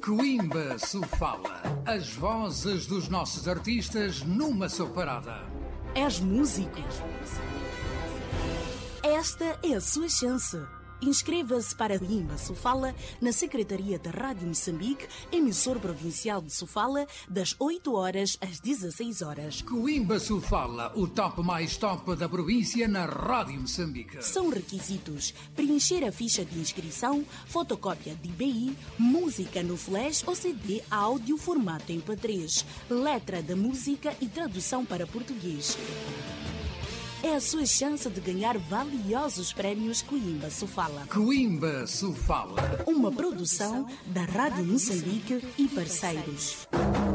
Coimbra se fala. As vozes dos nossos artistas numa só parada. És músico? Esta é a sua chance. Inscreva-se para Coimbra se fala na Secretaria da Rádio Moçambique, emissor provincial de Sofala, das 8 horas às 16 horas. Coimbra se fala, o top mais top da província na Rádio Moçambique. São requisitos: preencher a ficha de inscrição, fotocópia de IBI, música no flash ou CD áudio formato MP3, letra da música e tradução para português. É a sua chance de ganhar valiosos prémios Coimbra se fala. Coimbra se fala. Uma produção da Rádio Moçambique e parceiros.